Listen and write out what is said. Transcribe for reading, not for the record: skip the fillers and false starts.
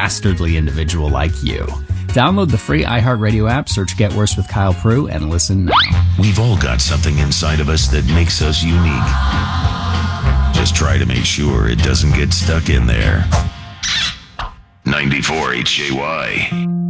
dastardly individual like you. Download the free iHeartRadio app, search Get Worse with Kyle Prue, and listen now. We've all got something inside of us that makes us unique. Just try to make sure it doesn't get stuck in there. 94 HJY.